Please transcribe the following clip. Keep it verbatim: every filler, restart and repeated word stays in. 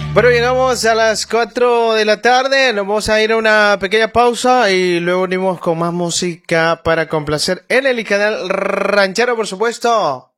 Bueno, llegamos a las cuatro de la tarde, nos vamos a ir a una pequeña pausa y luego venimos con más música para complacer en el canal ranchero, por supuesto.